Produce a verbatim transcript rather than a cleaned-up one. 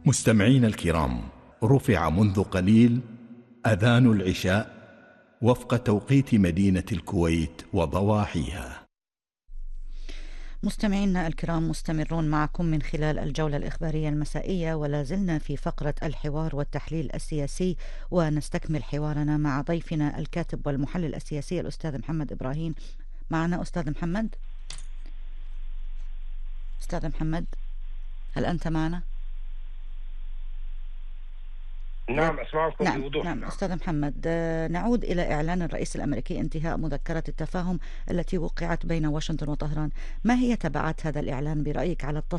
مستمعين الكرام، رفع منذ قليل أذان العشاء وفق توقيت مدينة الكويت وضواحيها. مستمعينا الكرام، مستمرون معكم من خلال الجولة الإخبارية المسائية، ولا زلنا في فقرة الحوار والتحليل السياسي، ونستكمل حوارنا مع ضيفنا الكاتب والمحلل السياسي الأستاذ محمد إبراهيم. معنا أستاذ محمد. أستاذ محمد، هل أنت معنا؟ نعم، أسمعكم نعم بوضوح. نعم أستاذ محمد، نعود إلى إعلان الرئيس الأمريكي انتهاء مذكرة التفاهم التي وقعت بين واشنطن وطهران. ما هي تبعات هذا الإعلان برأيك على التصعيد